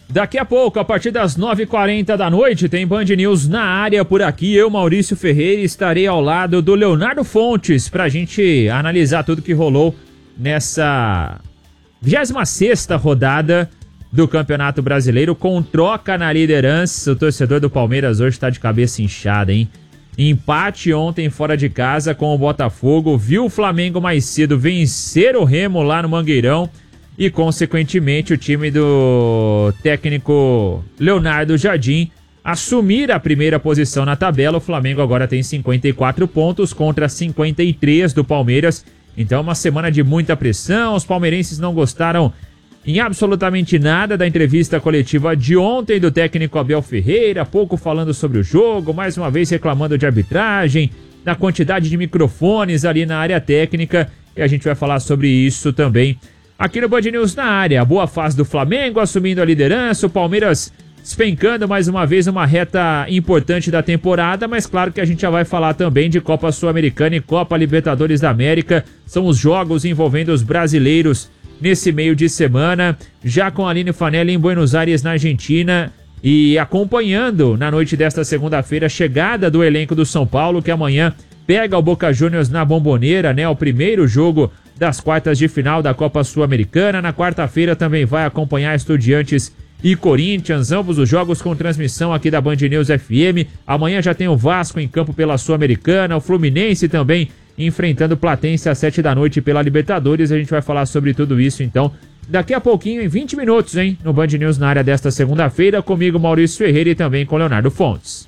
Daqui a pouco, a partir das 9h40 da noite, tem Band News na área por aqui. Eu, Maurício Ferreira, estarei ao lado do Leonardo Fontes pra gente analisar tudo que rolou nessa 26ª rodada do Campeonato Brasileiro, com troca na liderança. O torcedor do Palmeiras hoje tá de cabeça inchada, hein? Empate ontem fora de casa com o Botafogo, viu o Flamengo mais cedo vencer o Remo lá no Mangueirão e, consequentemente, o time do técnico Leonardo Jardim assumir a primeira posição na tabela. O Flamengo agora tem 54 pontos contra 53 do Palmeiras. Então, uma semana de muita pressão. Os palmeirenses não gostaram em absolutamente nada da entrevista coletiva de ontem do técnico Abel Ferreira, pouco falando sobre o jogo, mais uma vez reclamando de arbitragem, da quantidade de microfones ali na área técnica, e a gente vai falar sobre isso também aqui no Band News na área. A boa fase do Flamengo assumindo a liderança, o Palmeiras despencando mais uma vez uma reta importante da temporada, mas claro que a gente já vai falar também de Copa Sul-Americana e Copa Libertadores da América. São os jogos envolvendo os brasileiros nesse meio de semana, já com a Aline Fanelli em Buenos Aires, na Argentina, e acompanhando na noite desta segunda-feira a chegada do elenco do São Paulo, que amanhã pega o Boca Juniors na Bomboneira, né? O primeiro jogo das quartas de final da Copa Sul-Americana. Na quarta-feira também vai acompanhar Estudiantes e Corinthians, ambos os jogos com transmissão aqui da Band News FM. Amanhã já tem o Vasco em campo pela Sul-Americana, o Fluminense também enfrentando o Platense às 7 da noite pela Libertadores. A gente vai falar sobre tudo isso, então, daqui a pouquinho, em 20 minutos, hein? No Band News na área desta segunda-feira, comigo, Maurício Ferreira, e também com Leonardo Fontes.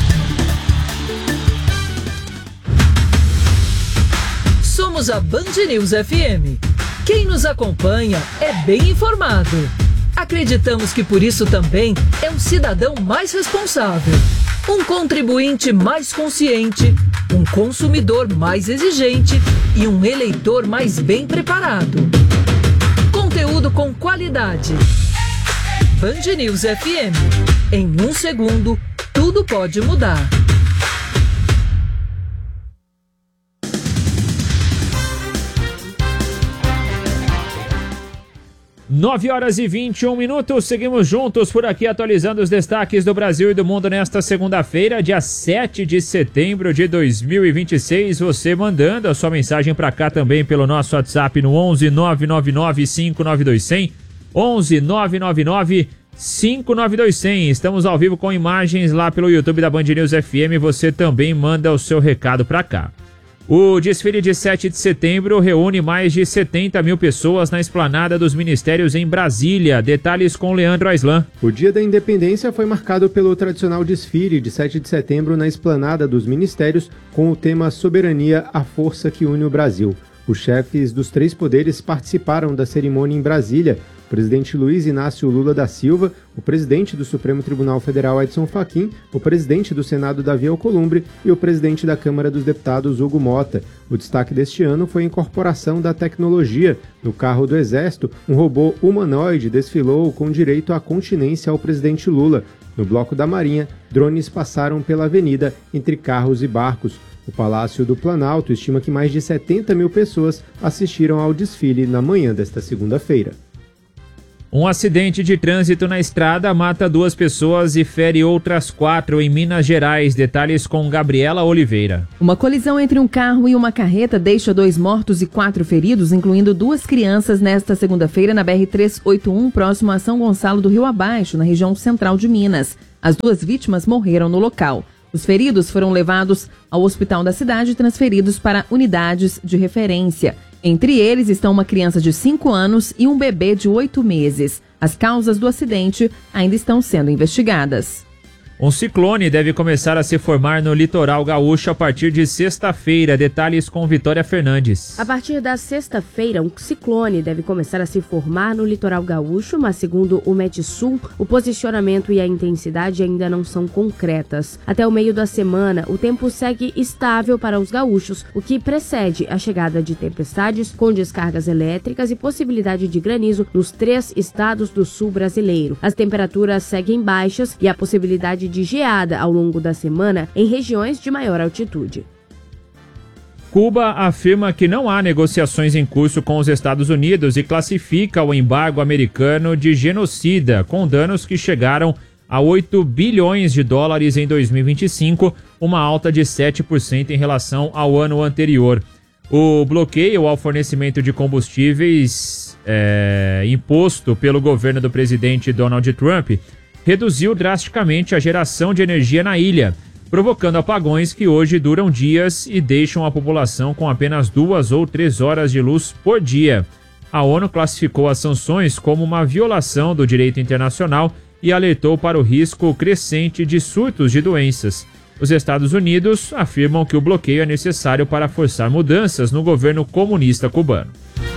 Somos a Band News FM. Quem nos acompanha é bem informado. Acreditamos que por isso também é um cidadão mais responsável, um contribuinte mais consciente, um consumidor mais exigente e um eleitor mais bem preparado. Conteúdo com qualidade. Band News FM. Em 1 segundo, tudo pode mudar. 9h21, seguimos juntos por aqui atualizando os destaques do Brasil e do mundo nesta segunda-feira, dia 7 de setembro de 2026. Você mandando a sua mensagem para cá também pelo nosso WhatsApp no 11 999 592 100, 11 999 592 100. Estamos ao vivo com imagens lá pelo YouTube da Band News FM. Você também manda o seu recado para cá. O desfile de 7 de setembro reúne mais de 70 mil pessoas na esplanada dos ministérios em Brasília. Detalhes com Leandro Aislan. O Dia da Independência foi marcado pelo tradicional desfile de 7 de setembro na esplanada dos ministérios com o tema Soberania, a força que une o Brasil. Os chefes dos 3 poderes participaram da cerimônia em Brasília. O presidente Luiz Inácio Lula da Silva, o presidente do Supremo Tribunal Federal Edson Fachin, o presidente do Senado Davi Alcolumbre e o presidente da Câmara dos Deputados Hugo Mota. O destaque deste ano foi a incorporação da tecnologia. No carro do Exército, um robô humanoide desfilou com direito à continência ao presidente Lula. No bloco da Marinha, drones passaram pela avenida entre carros e barcos. O Palácio do Planalto estima que mais de 70 mil pessoas assistiram ao desfile na manhã desta segunda-feira. Um acidente de trânsito na estrada mata 2 pessoas e fere outras 4 em Minas Gerais. Detalhes com Gabriela Oliveira. Uma colisão entre um carro e uma carreta deixa 2 mortos e 4 feridos, incluindo 2 crianças, nesta segunda-feira na BR-381, próximo a São Gonçalo do Rio Abaixo, na região central de Minas. As 2 vítimas morreram no local. Os feridos foram levados ao hospital da cidade e transferidos para unidades de referência. Entre eles estão uma criança de 5 anos e um bebê de 8 meses. As causas do acidente ainda estão sendo investigadas. Um ciclone deve começar a se formar no litoral gaúcho a partir de sexta-feira. Detalhes com Vitória Fernandes. A partir da sexta-feira, um ciclone deve começar a se formar no litoral gaúcho, mas segundo o Metsul, o posicionamento e a intensidade ainda não são concretas. Até o meio da semana, o tempo segue estável para os gaúchos, o que precede a chegada de tempestades com descargas elétricas e possibilidade de granizo nos 3 estados do sul brasileiro. As temperaturas seguem baixas e a possibilidade de geada ao longo da semana em regiões de maior altitude. Cuba afirma que não há negociações em curso com os Estados Unidos e classifica o embargo americano de genocida, com danos que chegaram a 8 bilhões de dólares em 2025, uma alta de 7% em relação ao ano anterior. O bloqueio ao fornecimento de combustíveis imposto pelo governo do presidente Donald Trump reduziu drasticamente a geração de energia na ilha, provocando apagões que hoje duram dias e deixam a população com apenas 2 ou 3 horas de luz por dia. A ONU classificou as sanções como uma violação do direito internacional e alertou para o risco crescente de surtos de doenças. Os Estados Unidos afirmam que o bloqueio é necessário para forçar mudanças no governo comunista cubano.